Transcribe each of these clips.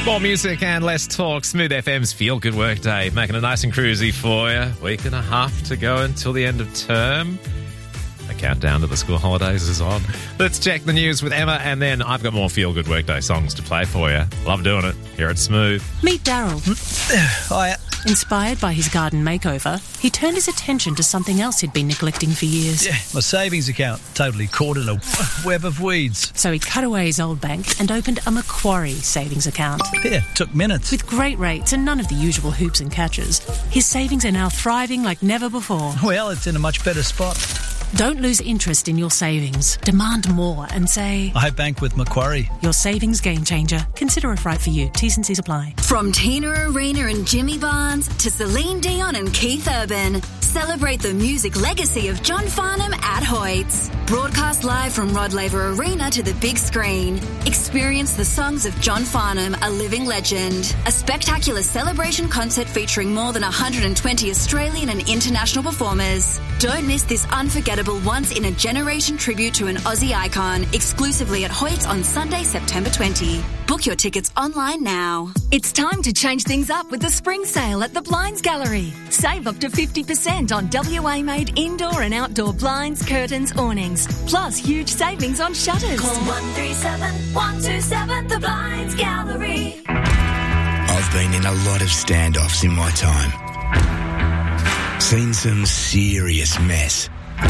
More music and less talk. Smooth FM's Feel Good Work Day, making it nice and cruisy for you. Week and a half to go until the end of term. The countdown to the school holidays is on. Let's check the news with Emma, and then I've got more Feel Good Work Day songs to play for you. Love doing it here at Smooth. Meet Daryl. Hiya. Inspired by his garden makeover, he turned his attention to something else he'd been neglecting for years. Yeah, my savings account totally caught in a web of weeds. So he cut away his old bank and opened a Macquarie savings account. Yeah, took minutes. With great rates and none of the usual hoops and catches, his savings are now thriving like never before. Well, it's in a much better spot. Don't lose interest in your savings. Demand more and say, I bank with Macquarie. Your savings game changer. Consider if right for you. T's and C's apply. From Tina Arena and Jimmy Barnes to Celine Dion and Keith Urban, celebrate the music legacy of John Farnham at Hoyts. Broadcast live from Rod Laver Arena to the big screen. Experience the songs of John Farnham, a living legend. A spectacular celebration concert featuring more than 120 Australian and international performers. Don't miss this unforgettable once-in-a-generation tribute to an Aussie icon, exclusively at Hoyts on Sunday, September 20. Book your tickets online now. It's time to change things up with the spring sale at the Blinds Gallery. Save up to 50% on WA-made indoor and outdoor blinds, curtains, awnings. Plus huge savings on shutters. Call 137 127 The Blinds Gallery. I've been in a lot of standoffs in my time. Seen some serious mess.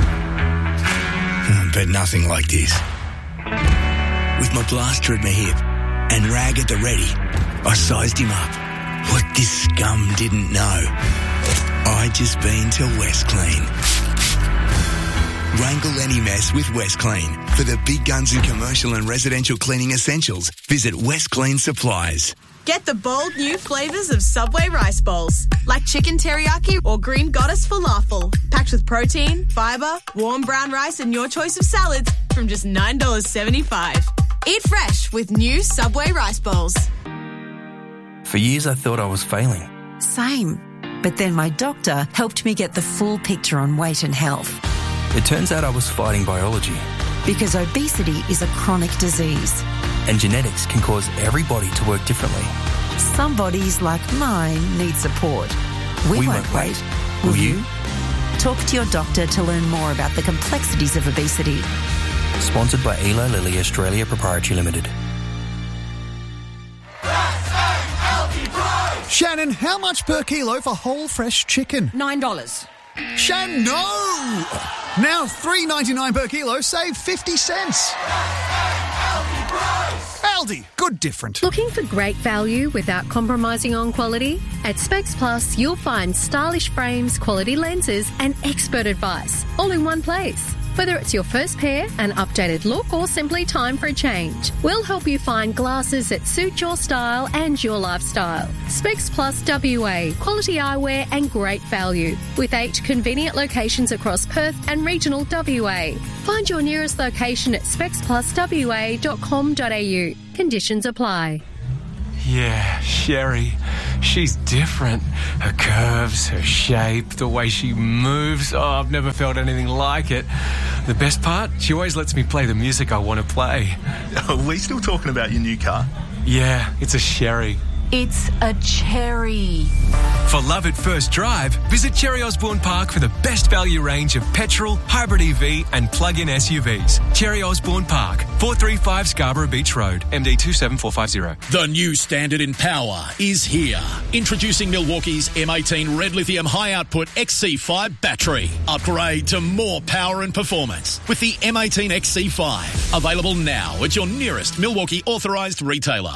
But nothing like this. With my blaster at my hip and rag at the ready, I sized him up. What this scum didn't know, I'd just been to West Clean. Wrangle any mess with West Clean. For the big guns in commercial and residential cleaning essentials, visit West Clean Supplies. Get the bold new flavours of Subway rice bowls, like chicken teriyaki or green goddess falafel, packed with protein, fibre, warm brown rice and your choice of salads from just $9.75. Eat fresh with new Subway rice bowls. For years I thought I was failing. Same. But then my doctor helped me get the full picture on weight and health. It turns out I was fighting biology. Because obesity is a chronic disease. And genetics can cause every body to work differently. Some bodies, like mine, need support. We won't wait. Will you? Talk to your doctor to learn more about the complexities of obesity. Sponsored by Eli Lilly Australia Proprietary Limited. Shannon, how much per kilo for whole fresh chicken? $9. Shan, no! Now $3.99 per kilo, save 50 cents. Aldi, good different. Looking for great value without compromising on quality? At Specs Plus, you'll find stylish frames, quality lenses and expert advice all in one place. Whether it's your first pair, an updated look or simply time for a change, we'll help you find glasses that suit your style and your lifestyle. Specs Plus WA, quality eyewear and great value. With 8 convenient locations across Perth and regional WA. Find your nearest location at specspluswa.com.au. Conditions apply. Yeah, Sherry. She's different. Her curves, her shape, the way she moves. Oh, I've never felt anything like it. The best part? She always lets me play the music I want to play. Are we still talking about your new car? Yeah, it's a Sherry. It's a cherry. For love at first drive, visit Cherry Osborne Park for the best value range of petrol, hybrid EV and plug-in SUVs. Cherry Osborne Park, 435 Scarborough Beach Road, MD 27450. The new standard in power is here. Introducing Milwaukee's M18 Red Lithium High Output XC5 battery. Upgrade to more power and performance with the M18 XC5. Available now at your nearest Milwaukee authorised retailer.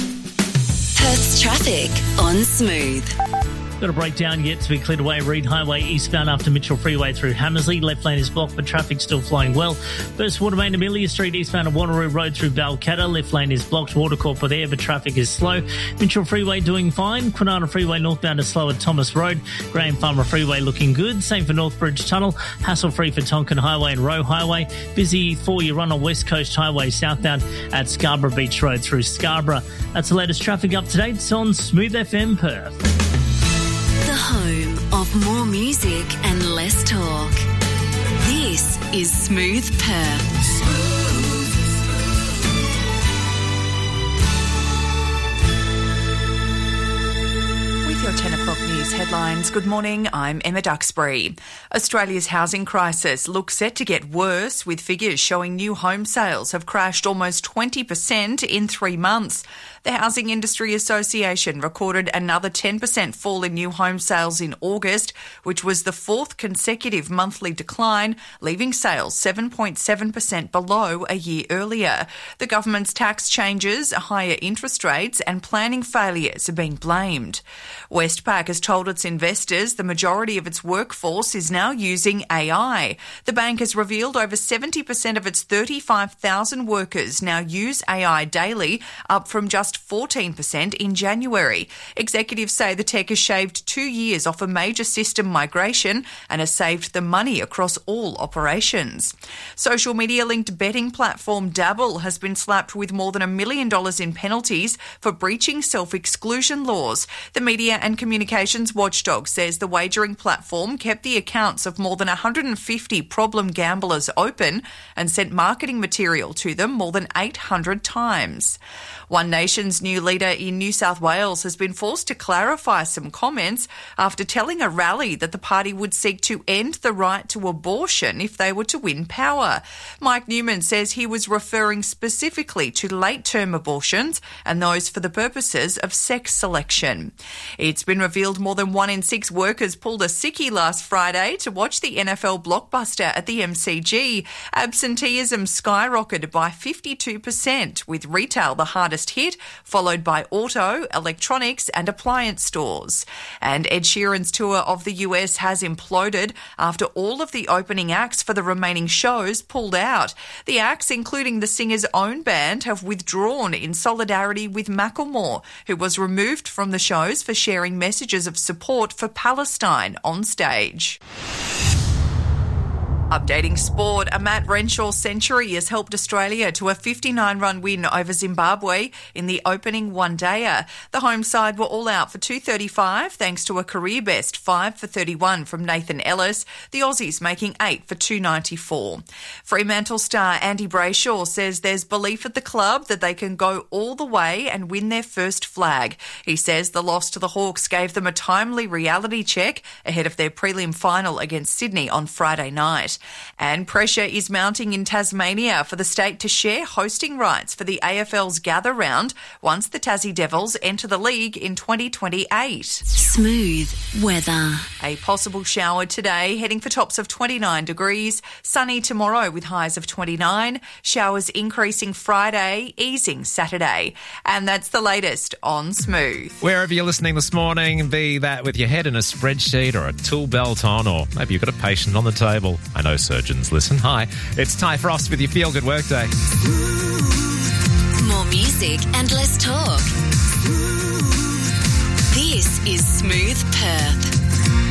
Perth's traffic on Smooth. Got a breakdown yet to be cleared away. Reed Highway eastbound after Mitchell Freeway through Hammersley. Left lane is blocked, but traffic's still flowing well. First Watermain Amelia Street eastbound of Wanneroo Road through Balcatta. Left lane is blocked. Watercorp for there, but traffic is slow. Mitchell Freeway doing fine. Kwinana Freeway northbound is slow at Thomas Road. Graham Farmer Freeway looking good. Same for Northbridge Tunnel. Hassle-free for Tonkin Highway and Roe Highway. Busy for you run on West Coast Highway southbound at Scarborough Beach Road through Scarborough. That's the latest traffic up to date. It's on Smooth FM Perth. The home of more music and less talk. This is Smooth Perth. News headlines. Good morning, I'm Emma Duxbury. Australia's housing crisis looks set to get worse, with figures showing new home sales have crashed almost 20% in 3 months. The Housing Industry Association recorded another 10% fall in new home sales in August, which was the fourth consecutive monthly decline, leaving sales 7.7% below a year earlier. The government's tax changes, higher interest rates and planning failures are being blamed. Westpac has told its investors the majority of its workforce is now using AI. The bank has revealed over 70% of its 35,000 workers now use AI daily, up from just 14% in January. Executives say the tech has shaved 2 years off a major system migration and has saved them money across all operations. Social media-linked betting platform Dabble has been slapped with more than $1 million in penalties for breaching self-exclusion laws. The Media and Communications Watchdog says the wagering platform kept the accounts of more than 150 problem gamblers open and sent marketing material to them more than 800 times. One Nation's new leader in New South Wales has been forced to clarify some comments after telling a rally that the party would seek to end the right to abortion if they were to win power. Mike Newman says he was referring specifically to late-term abortions and those for the purposes of sex selection. It's been revealed more than 1 in 6 workers pulled a sickie last Friday to watch the NFL blockbuster at the MCG. Absenteeism skyrocketed by 52%, with retail the hardest hit, followed by auto, electronics and appliance stores. And Ed Sheeran's tour of the US has imploded after all of the opening acts for the remaining shows pulled out. The acts, including the singer's own band, have withdrawn in solidarity with Macklemore, who was removed from the shows for sharing messages of support for Palestine on stage. Updating sport, a Matt Renshaw century has helped Australia to a 59-run win over Zimbabwe in the opening one-dayer. The home side were all out for 235 thanks to a career-best 5 for 31 from Nathan Ellis, the Aussies making 8 for 294. Fremantle star Andy Brayshaw says there's belief at the club that they can go all the way and win their first flag. He says the loss to the Hawks gave them a timely reality check ahead of their prelim final against Sydney on Friday night. And pressure is mounting in Tasmania for the state to share hosting rights for the AFL's Gather Round once the Tassie Devils enter the league in 2028. Smooth weather. A possible shower today, heading for tops of 29 degrees. Sunny tomorrow with highs of 29. Showers increasing Friday, easing Saturday. And that's the latest on Smooth. Wherever you're listening this morning, be that with your head in a spreadsheet or a tool belt on, or maybe you've got a patient on the table. I know surgeons listen. Hi, it's Ty Frost with your Feel Good Workday. More music and less talk. This is Smooth Perth.